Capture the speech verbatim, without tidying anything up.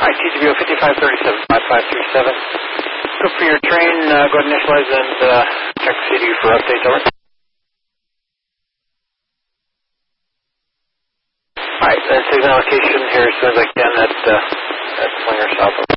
Alright, T G B O fifty-five thirty-seven five five three seven. Go for your train, uh, go ahead and initialize and uh, check C D U for updates, over. Alright, then signal allocation here as soon as I can at, uh, at Slinger South.